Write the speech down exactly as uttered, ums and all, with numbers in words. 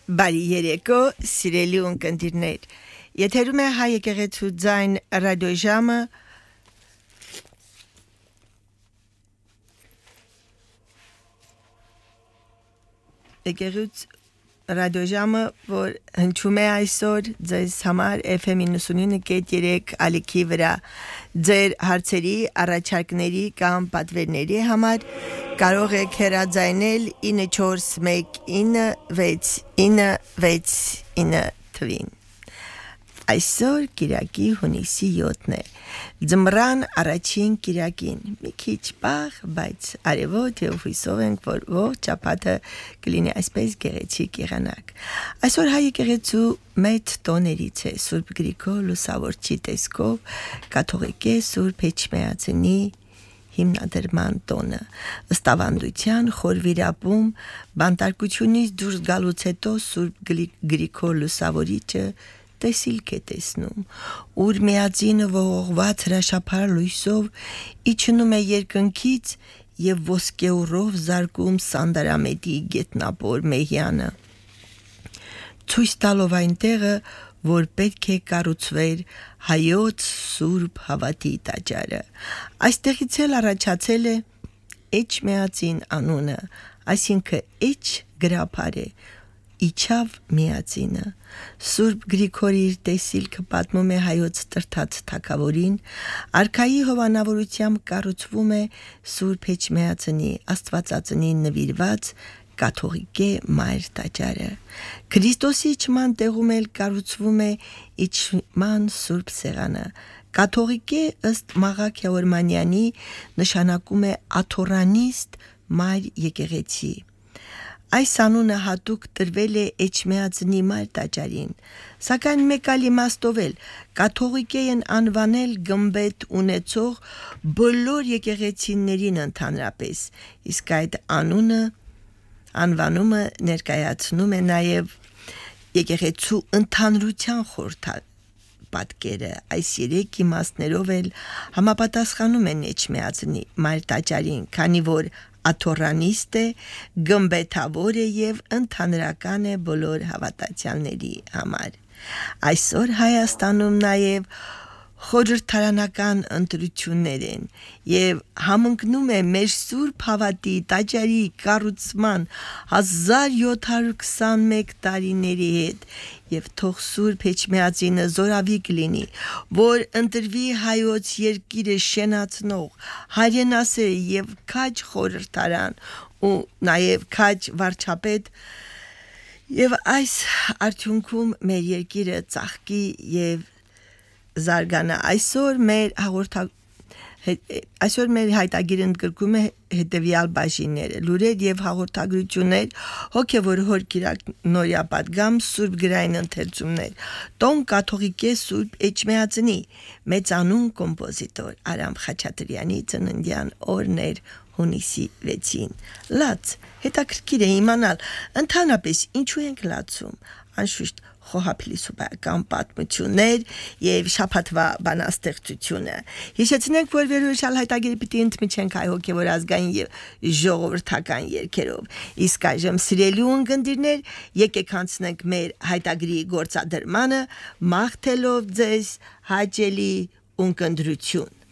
Բարի երեկո, սիրելի ունկնդիրներ, եթերում է հայ եկեղեցու ձայն ռադիոժամը եկեղեցու ռադիոժամը, որ հնչում է այսօր ձեզ համար F M ninety-nine point three ալիքի վրա ձեր հարցերի, առաջարկների կամ պատվերների համար կարող եք հեռաձայնել nine four one nine six nine six nine թվին։ Այսօր Կիրակի հունիսի յոթն է, ձմռան առաջին Կիրակին, մի քիչ պաղ, բայց արևոտ և հույսով ենք, որ ողջ շաբաթը կլինի այսպես գեղեցիկ եղանակ։ Այսօր հայ եկեղեցու մեծ տոներից է Սուրբ Գրիգոր Լուսավորչի տեսքով կաթողիկե Սուրբ Էջմիածնի հիմնադրման տոնը։ Ըստ ավանդության խորվիրապում բանտարկությունից դուրս գալուց հետո Սուրբ Գրիգոր Լուսավորիչը տեսիլք է տեսնում, ուր միածինը ողողված հրաշափար լույսով իջնում է երկնքից և ոսկեուռով զարկում սանդարամետի գետնապոր մեհյանը, ցույց տալով այն տեղը, որ պետք է կառուցվեր հայոց սուրբ հավատի տաճարը։ Այստեղից էլ առաջացել է Էջմիածին անունը, այսինքն էջ գրաբար է, իջավ միածինը։ Սուրբ Գրիգորի իր տեսիլքը պատմում է հայոց տրթած թագավորին, արքայի հովանավորությամբ կառուցվում է Սուրբ Էջմիածնի աստվածածնին նվիրված կաթողիկե մայր տաճարը։ Քրիստոսի իջման տեղում էլ կառուցվում է իջման Սուրբ Սեղանը։ Կաթողիկե ըստ Մաղաքիա Օրմանյանի նշանակում է աթորանիստ մայր եկեղեցի։ Այս անունը հատուկ տրվել է Էջմիածնի մայր տաճարին, սակայն մեկ այլ իմաստով էլ կաթողիկե են անվանել գմբեթ ունեցող բոլոր եկեղեցիներին ընդհանրապես, իսկ այդ անունը անվանումը ներկայացնում է նաև եկեղեցու ընդհանրության խորհրդապատկերը, այս երեք իմաստներով էլ համապատասխանում են Էջմիածնի մայր տաճարին, քանի որ աթորանիստ է, գմբեթավոր է և ընդհանրական է բոլոր հավատացյալների համար։ Այսօր Հայաստանում նաև խորհրդարանական ընտրություններ են և համընկնում է մեր սուրբ հավատի տաճարի կառուցման հազար յոթ հարյուր քսանմեկ տարիների հետ և թող Սուրբ Էջմիածինը զորավիք լինի, որ ընտրվի հայոց երկիրը շենացնող, հայրենասեր և քաջ խորհրդարան ու նաև քաջ վարչապետ և այս արդյունքում մեր երկիրը ծաղկի և զարգանա։ Այսօր մեր հաղորդակ Այսօր մեր հայտագիրը ընդգրկում է հետևյալ բաժինները՝ լուրեր և հաղորդագրություններ, հոգևոր հոր կիրակ նորյապատգամ, սուրբ գրային ընթերցումներ, տոն կաթողիկե Սուրբ Էջմիածնի մեծանուն կոմպոզիտոր Արամ Խաչատրյանի ծննդյան օրն էր հունիսի վեցին։ Լաց, հետաքրքիր է իմանալ, ընդհանրապես ինչու ենք լացում, անշուշտ խոհափիլիսոփայական պատմություններ և շաբաթվա բանաստեղծությունը։ Հիշեցնենք, որ վերոհիշյալ հայտագիրը պիտի ընդմիջենք հայ հոգևոր ազգային և ժողովրդական երգերով։ Իսկ այժմ սիրելի ունկնդիրներ, եկեք անցնենք մեր հայտագիրի գործադրմանը, մաղթելով ձեզ հաճելի ունկնդրություն։